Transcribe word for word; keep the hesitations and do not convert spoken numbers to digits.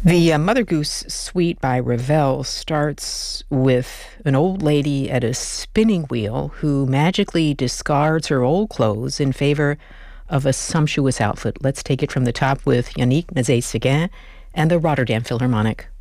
The uh, Mother Goose Suite by Ravel starts with an old lady at a spinning wheel who magically discards her old clothes in favor of a sumptuous outfit. Let's take it from the top with Yannick Nézet-Séguin and the Rotterdam Philharmonic.